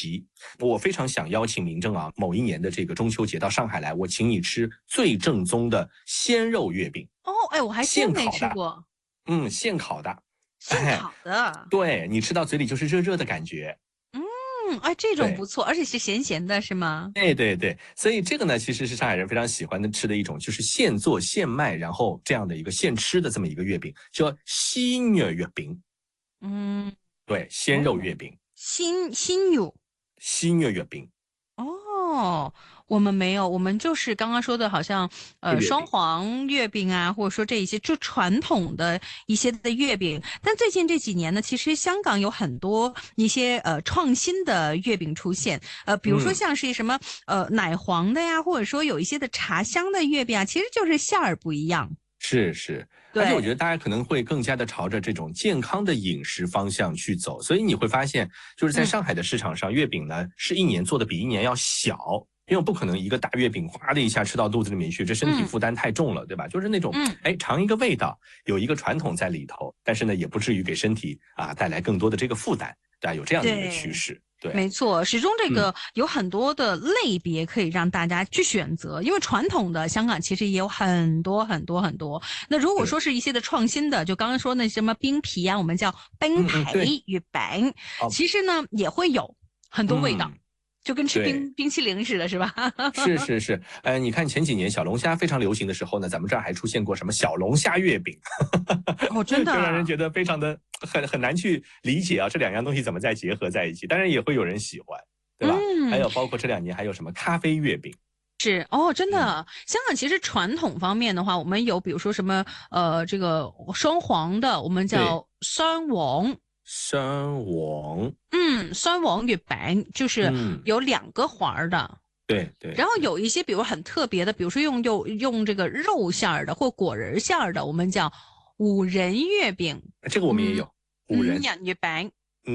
题，我非常想邀请明正啊，某一年的这个中秋节到上海来，我请你吃最正宗的鲜肉月饼。 哦，哎，我还真没吃过。 现烤的。 现烤的。 对，你吃到嘴里就是热热的感觉。 哎，这种不对。 错，而且是咸咸的，是吗？ 对，所以这个呢，其实是上海人非常喜欢的吃的一种，就是现做现卖，然后这样的一个现吃的这么一个月饼，叫鲜肉月饼。 嗯。 对，鲜肉月饼， 新有。 鲜肉月饼， 哦，我们没有，我们就是刚刚说的，好像双月饼。 黄月饼啊，或者说这一些就传统的一些的月饼。但最近这几年呢，其实香港有很多一些创新的月饼出现，比如说像是什么奶黄的呀，或者说有一些的茶香的月饼啊，其实就是馅儿不一样。 是，而且我觉得大家可能会更加的朝着这种健康的饮食方向去走，所以你会发现，就是在上海的市场上，月饼呢是一年做的比一年要小，因为不可能一个大月饼哗的一下吃到肚子里面去，这身体负担太重了，对吧？就是那种尝一个味道，有一个传统在里头，但是呢也不至于给身体带来更多的这个负担，对吧？有这样的一个趋势。对， 没错，始终这个有很多的类别可以让大家去选择，因为传统的香港其实也有很多很多很多。那如果说是一些的创新的，就刚刚说那什么冰皮啊，我们叫冰皮月饼，其实呢也会有很多味道。就跟吃冰淇淋似的，是吧？ 是，你看前几年小龙虾非常流行的时候呢，咱们这儿还出现过什么小龙虾月饼， 哦，真的， 就让人觉得非常的很难去理解啊，这两样东西怎么再结合在一起？当然也会有人喜欢，对吧？还有包括这2年还有什么咖啡月饼。 是哦，真的，香港其实传统方面的话，我们有比如说什么这个双黄的，我们叫双黄。 双黄， 双黄月饼就是有2个环的。 对， 然后有一些比如很特别的，比如说用这个肉馅儿的或果仁馅儿的，我们叫五仁月饼。 这个我们也有五仁月饼。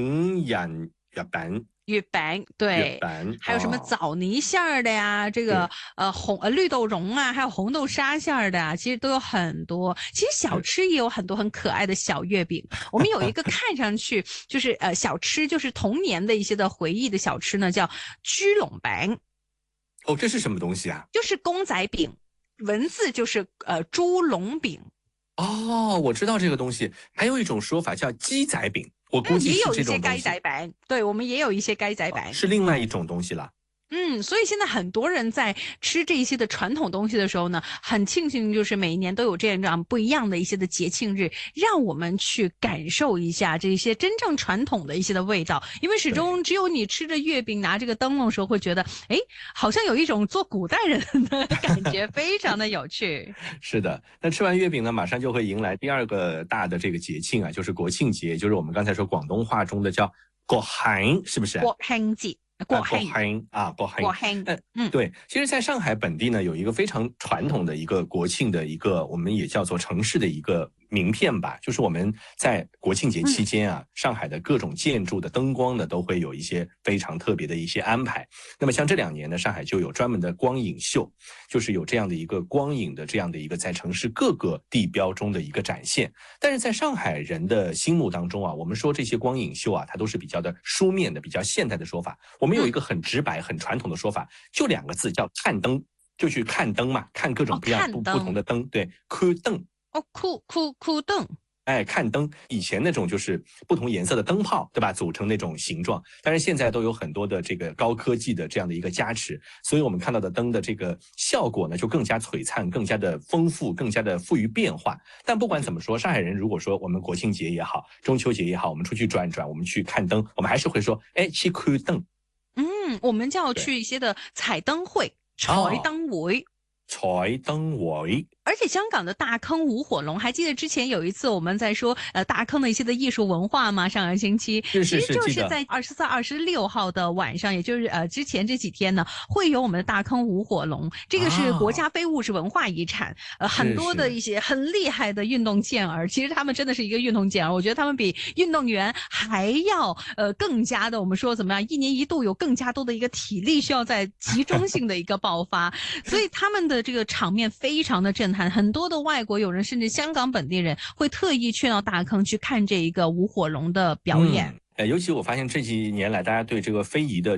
月饼对，还有什么枣泥馅儿的呀？这个绿豆蓉啊，还有红豆沙馅儿的啊，其实都有很多。其实小吃也有很多很可爱的小月饼。我们有一个看上去就是小吃，就是童年的一些的回忆的小吃呢，叫猪笼饼。 哦，这是什么东西啊？ 就是公仔饼，文字就是猪笼饼。 哦，我知道这个东西，还有一种说法叫鸡仔饼，我估计是这种东西。 也有一些鸡仔饼，对，我们也有一些鸡仔饼， 是另外一种东西了。 所以现在很多人在吃这一些的传统东西的时候呢，很庆幸就是每一年都有这样不一样的一些的节庆日，让我们去感受一下这些真正传统的一些的味道。因为始终只有你吃着月饼拿这个灯笼的时候，会觉得好像有一种做古代人的感觉，非常的有趣。 是的，那吃完月饼呢，马上就会迎来第2个大的这个节庆啊，就是国庆节，就是我们刚才说广东话中的叫国慶，是不是？ 國慶節。國慶。 对，其实在上海本地呢，有一个非常传统的一个国庆的一个，我们也叫做城市的一个名片吧，就是我们在国庆节期间啊，上海的各种建筑的灯光呢，都会有一些非常特别的一些安排。那么像这2年呢，上海就有专门的光影秀，就是有这样的一个光影的这样的一个在城市各个地标中的一个展现。但是在上海人的心目当中啊，我们说这些光影秀啊，它都是比较的书面的、比较现代的说法。我们有一个很直白、很传统的说法，就2个字，叫看灯，就去看灯嘛，看各种各样不同的灯，对，看灯。 看灯。 看灯，以前那种就是不同颜色的灯泡，对吧？组成那种形状，但是现在都有很多的这个高科技的这样的一个加持，所以我们看到的灯的这个效果呢，就更加璀璨，更加的丰富，更加的富于变化。但不管怎么说，上海人如果说我们国庆节也好，中秋节也好，我们出去转转，我们去看灯，我们还是会说，去看灯。 我们就要去一些的彩灯会、彩灯会。 彩灯会。 而且香港的大坑舞火龙，还记得之前有一次我们在说大坑的一些的艺术文化吗？上个星期其实就是在24、26号的晚上，也就是之前这几天呢，会有我们的大坑舞火龙，这个是国家非物质文化遗产。很多的一些很厉害的运动健儿，其实他们真的是一个运动健儿，我觉得他们比运动员还要更加的，我们说怎么样，1年1度有更加多的一个体力需要在集中性的一个爆发，所以他们的这个场面非常的震撼。很多的外国友人甚至香港本地人会特意去到大坑去看这一个舞火龙的表演。 尤其我发现这几年来大家对这个非遗的